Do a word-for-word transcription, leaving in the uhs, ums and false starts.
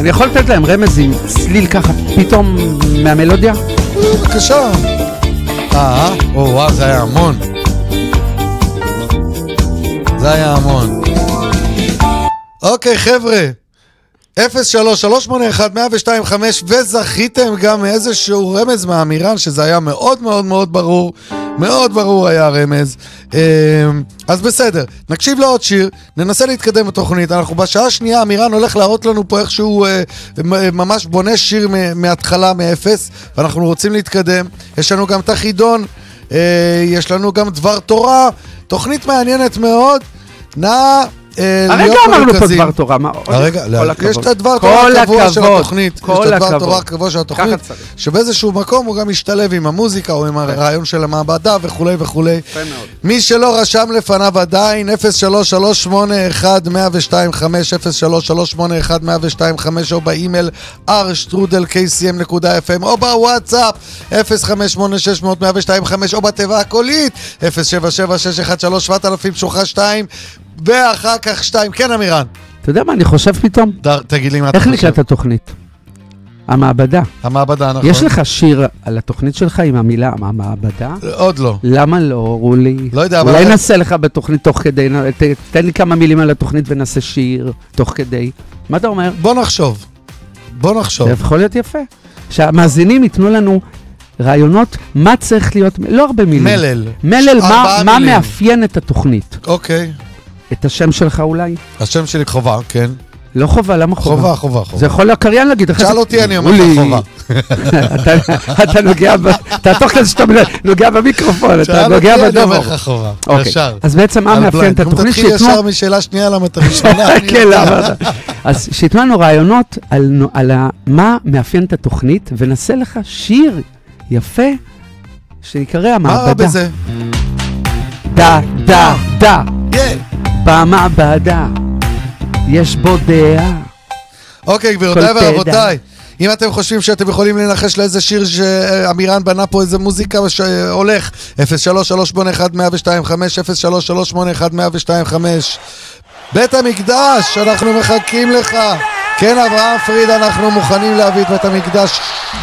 אני יכול לתת להם רמז עם צליל ככה פתאום מהמלודיה? בבקשה. אה, או וואו, זה היה המון. זה היה המון. אוקיי, חבר'ה. אפס שלוש שלוש שמונה אחד מאה ושתיים חמש, וזכיתם גם איזשהו רמז מהאמירן, שזה היה מאוד מאוד מאוד ברור. מאוד ברור היה הרמז. אז בסדר, נקשיב לעוד שיר, ננסה להתקדם בתוכנית. אנחנו בשעה השנייה, אמירן הולך להראות לנו פה איכשהו ממש בונה שיר מההתחלה, מאפס, ואנחנו רוצים להתקדם. יש לנו גם את החידון, יש לנו גם דבר תורה, תוכנית מעניינת מאוד. נא הרגע אמרנו פה דבר תורה, הרגע, יש את הדבר תורה הקבוע של התוכנית, יש את הדבר תורה הקבוע של התוכנית, שבאיזשהו מקום הוא גם משתלב עם המוזיקה או עם הרעיון של המעבדה וכו' וכו'. מי שלא רשם לפניו עדיין, אפס שלוש שלוש שמונה אחד מאה ושתיים חמש, אפס שלוש שלוש שמונה אחד מאה ושתיים חמש, או באימייל אר שטרודל קי סי אם נקודה אף אם, או בוואטסאפ אפס חמש שמונה שש מאות מאה ושתיים חמש, או בתיבה הקולית אפס שבע שבע שש אחת שלוש שבעת אלפים שוחה שתיים, ואחר כך שתיים. כן, אמירן. אתה יודע מה אני חושב פתאום? דר, תגיד לי מה אתה חושב. איך נקראת התוכנית? המעבדה. המעבדה, נכון. יש לך שיר על התוכנית שלך עם המילה המעבדה? עוד לא. למה לא, רולי? לא יודע. אולי נעשה לך בתוכנית תוך כדי, תן לי כמה מילים על התוכנית ונעשה שיר תוך כדי. מה אתה אומר? בוא נחשוב. בוא נחשוב. זה יכול להיות יפה. שהמאזינים ייתנו לנו רעיונות, מה צריך להיות, לא הרבה מילים. מלל. מלל, מה, מה מאפיין את התוכנית? אוקיי. את השם שלך אולי? השם שלי חובה, כן. לא חובה, למה חובה? חובה, חובה, חובה. זה יכול לקריין להגיד. שאל אותי, אני אומר לך חובה. אתה נוגע, אתה תוך כזה שאתה נוגע במיקרופון, אתה נוגע בדבר. שאל אותי, אני אומר לך חובה. ישר. אז בעצם מה מאפיין את התוכנית שיתנו... תתחיל ישר משאלה שנייה למה אתה ראשונה. כן, למה? אז שיתנו לנו רעיונות על מה מאפיין את התוכנית, ונעשה לך שיר יפה, שיקרא המעבדה. מה רע בזה? דה, דה, דה. במעבדה. יש בו דעה. אוקיי, גבירותיי ורבותיי, אם אתם חושבים שאתם יכולים לנחש לאיזה שיר שאמירן בנה פה איזה מוזיקה שהולך, אפס שלוש שלוש שמונה אחד מאה ושתיים חמש, אפס שלוש שלוש שמונה אחד מאה ושתיים חמש. בית המקדש, אנחנו מחכים לך. כן, אברהם פריד, אנחנו מוכנים להביא את בית המקדש